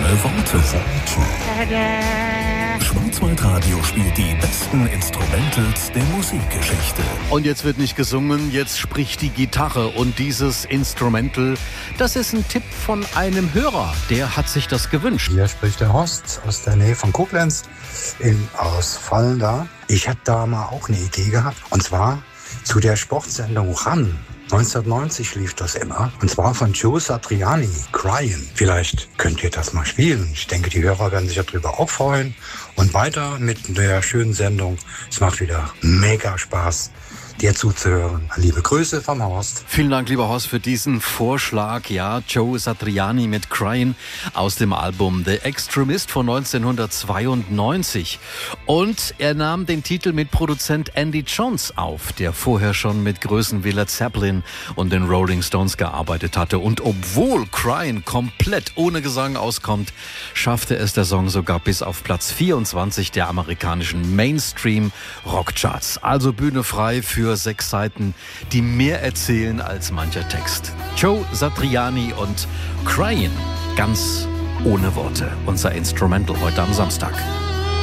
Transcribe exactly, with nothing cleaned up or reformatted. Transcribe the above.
Ohne Worte. Schwarzwaldradio spielt die besten Instrumentals der Musikgeschichte. Und jetzt wird nicht gesungen, jetzt spricht die Gitarre. Und dieses Instrumental, das ist ein Tipp von einem Hörer. Der hat sich das gewünscht. Hier spricht der Horst aus der Nähe von Koblenz in Ausfallda. Ich habe da mal auch eine Idee gehabt. Und zwar zu der Sportsendung Ran. neunzehnhundertneunzig lief das immer. Und zwar von Joe Satriani, Crying. Vielleicht könnt ihr das mal spielen. Ich denke, die Hörer werden sich darüber auch freuen. Und weiter mit der schönen Sendung. Es macht wieder mega Spaß, dir zuzuhören. Liebe Grüße vom Horst. Vielen Dank, lieber Horst, für diesen Vorschlag. Ja, Joe Satriani mit Crying aus dem Album The Extremist von neunzehnhundertzweiundneunzig. Und er nahm den Titel mit Produzent Andy Jones auf, der vorher schon mit Größen wie Led Zeppelin und den Rolling Stones gearbeitet hatte. Und obwohl Crying komplett ohne Gesang auskommt, schaffte es der Song sogar bis auf Platz vierundzwanzig der amerikanischen Mainstream-Rockcharts. Also Bühne frei für Für sechs Seiten, die mehr erzählen als mancher Text. Joe Satriani und Crying, ganz ohne Worte. Unser Instrumental heute am Samstag.